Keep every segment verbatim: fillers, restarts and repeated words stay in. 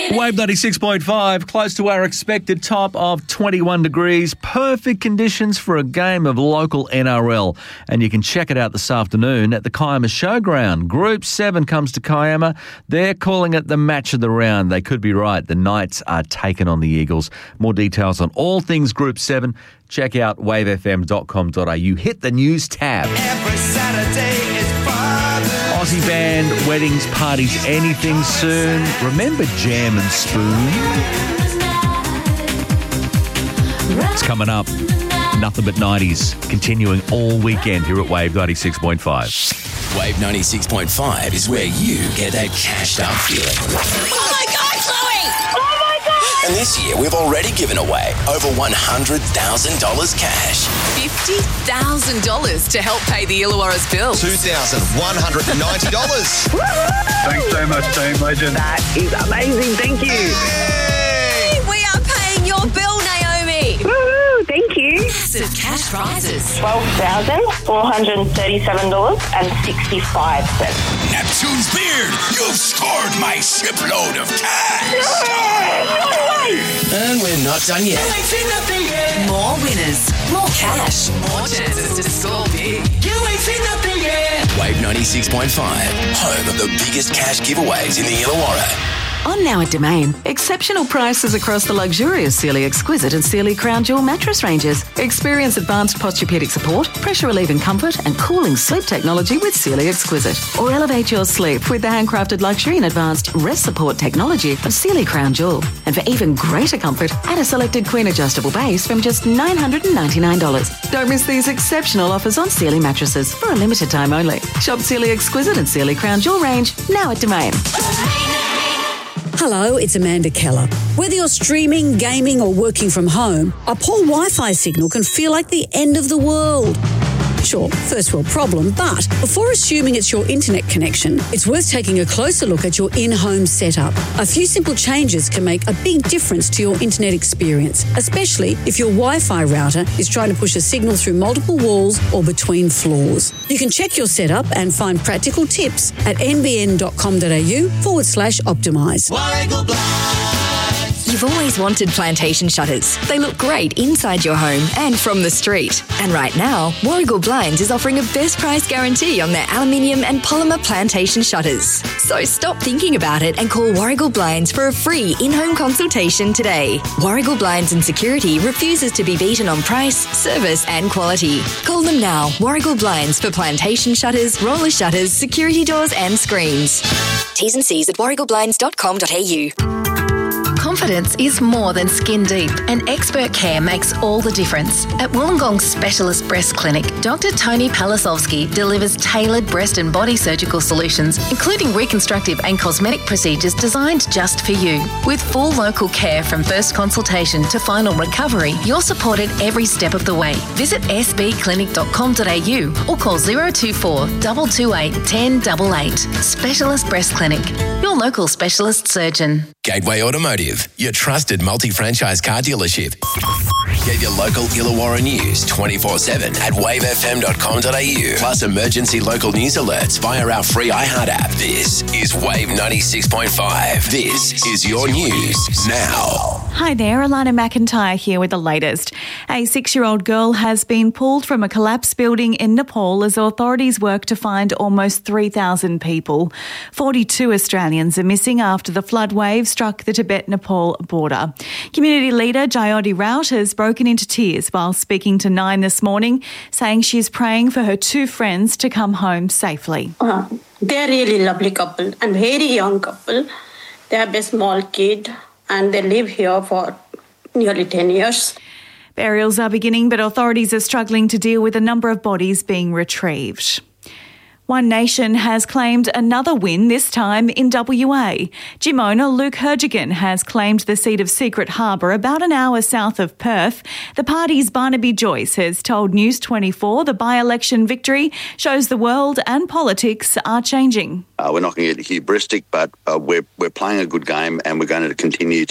Wave ninety-six point five, close to our expected top of twenty-one degrees. Perfect conditions for a game of local N R L. And you can check it out this afternoon at the Kiama Showground. Group seven comes to Kiama. They're calling it the match of the round. They could be right. The Knights are taking on the Eagles. More details on all things Group seven. Check out wave f m dot com dot a u. Hit the news tab. Every Saturday is Aussie band, weddings, parties, anything soon. Remember Jam and Spoon? It's coming up. Nothing but nineties. Continuing all weekend here at Wave ninety-six point five. Wave ninety-six point five is where you get that cashed up feeling. Oh my God, Chloe! Oh my God! And this year, we've already given away over one hundred thousand dollars cash. fifty thousand dollars to help pay the Illawarra's bill. two thousand one hundred ninety dollars. Thanks so much, Team Legend. That is amazing. Thank you. Hey! We are paying your bill, Naomi. Woohoo! Thank you. Massive cash prizes. twelve thousand four hundred thirty-seven dollars and sixty-five cents. Neptune's beard, you've scored my shipload of cash. And we're not done yet. More winners, more cash, more chances to score big. Wave ninety-six point five, home of the biggest cash giveaways in the Illawarra. On now at Domain, exceptional prices across the luxurious Sealy Exquisite and Sealy Crown Jewel mattress ranges. Experience advanced posturepedic support, pressure relieving comfort and cooling sleep technology with Sealy Exquisite. Or elevate your sleep with the handcrafted luxury and advanced rest support technology of Sealy Crown Jewel. And for even greater comfort, add a selected queen adjustable base from just nine hundred ninety-nine dollars. Don't miss these exceptional offers on Sealy mattresses for a limited time only. Shop Sealy Exquisite and Sealy Crown Jewel range now at Domain. Hello, it's Amanda Keller. Whether you're streaming, gaming or working from home, a poor Wi-Fi signal can feel like the end of the world. Sure, first world problem, but before assuming it's your internet connection, it's worth taking a closer look at your in-home setup. A few simple changes can make a big difference to your internet experience, especially if your Wi-Fi router is trying to push a signal through multiple walls or between floors. You can check your setup and find practical tips at nbn.com.au forward slash optimise. You've always wanted plantation shutters. They look great inside your home and from the street. And right now, Warragul Blinds is offering a best price guarantee on their aluminium and polymer plantation shutters. So stop thinking about it and call Warragul Blinds for a free in-home consultation today. Warragul Blinds and Security refuses to be beaten on price, service and quality. Call them now. Warragul Blinds for plantation shutters, roller shutters, security doors and screens. T's and C's at warragul blinds dot com dot a u. Confidence is more than skin deep, and expert care makes all the difference. At Wollongong Specialist Breast Clinic, Doctor Tony Palasovsky delivers tailored breast and body surgical solutions, including reconstructive and cosmetic procedures designed just for you. With full local care from first consultation to final recovery, you're supported every step of the way. Visit s b clinic dot com dot a u or call zero two four, two two eight, one zero eight eight. Specialist Breast Clinic, your local specialist surgeon. Gateway Automotive, your trusted multi-franchise car dealership. Get your local Illawarra news twenty-four seven at wave f m dot com dot a u. Plus emergency local news alerts via our free iHeart app. This is Wave ninety-six point five. This is your news now. Hi there, Alana McIntyre here with the latest. A six-year-old girl has been pulled from a collapsed building in Nepal as authorities work to find almost three thousand people. forty-two Australians are missing after the flood wave struck the Tibet-Nepal border. Community leader Jayoti Raut has broken into tears while speaking to Nine this morning, saying she is praying for her two friends to come home safely. Uh, they're really lovely couple and very young couple. They have a small kid and they live here for nearly ten years. Burials are beginning, but authorities are struggling to deal with a number of bodies being retrieved. One Nation has claimed another win, this time in W A. Gym owner Luke Hergigan has claimed the seat of Secret Harbour about an hour south of Perth. The party's Barnaby Joyce has told News twenty-four the by-election victory shows the world and politics are changing. Uh, we're not going to get hubristic, but uh, we're, we're playing a good game and we're going to continue to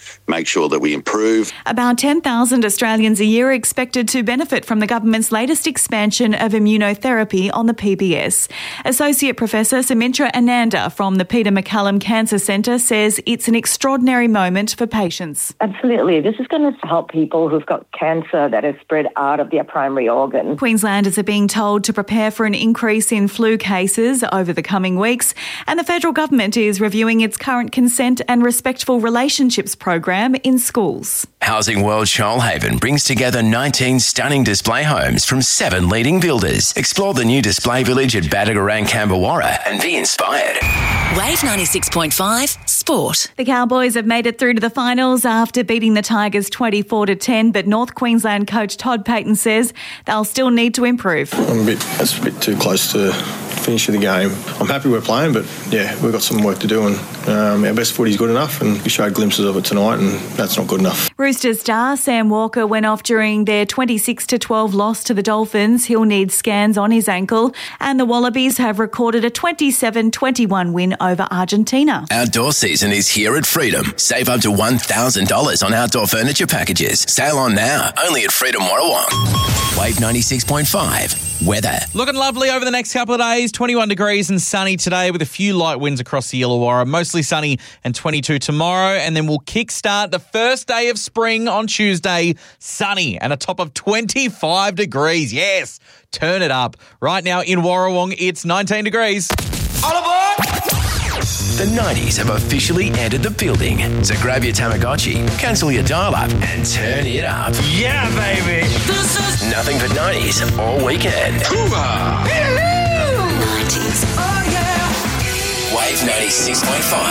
make sure that we improve. About ten thousand Australians a year are expected to benefit from the government's latest expansion of immunotherapy on the P B S. Associate Professor Sumitra Ananda from the Peter MacCallum Cancer Centre says it's an extraordinary moment for patients. Absolutely. This is going to help people who've got cancer that has spread out of their primary organ. Queenslanders are being told to prepare for an increase in flu cases over the coming weeks, and the federal government is reviewing its current consent and respectful relationships program in schools. Housing World Shoalhaven brings together nineteen stunning display homes from seven leading builders. Explore the new display village at Badagarang, Cambawarra and be inspired. Wave ninety-six point five Sport. The Cowboys have made it through to the finals after beating the Tigers twenty-four to ten, but North Queensland coach Todd Payton says they'll still need to improve. I'm a bit, that's a bit too close to finishing the game. I'm happy we're playing, but yeah, we've got some work to do, and um, our best footy's good enough, and we showed glimpses of it tonight, and that's not good enough. Roosters star Sam Walker went off during their twenty-six to twelve loss to the Dolphins. He'll need scans on his ankle, and the Wallabies have recorded a twenty-seven twenty-one win over Argentina. Outdoor season is here at Freedom. Save up to one thousand dollars on outdoor furniture packages. Sail on now, only at Freedom Warrawong. Wave ninety-six point five. Weather. Looking lovely over the next couple of days. twenty-one degrees and sunny today with a few light winds across the Illawarra. Mostly sunny and twenty-two tomorrow. And then we'll kickstart the first day of spring on Tuesday. Sunny and a top of twenty-five degrees. Yes, turn it up. Right now in Warrawong, it's nineteen degrees. All aboard! The nineties have officially entered the building. So grab your Tamagotchi, cancel your dial-up and turn it up. Yeah, baby. This is nothing but nineties all weekend. nineties. Oh, yeah. Wave ninety-six point five.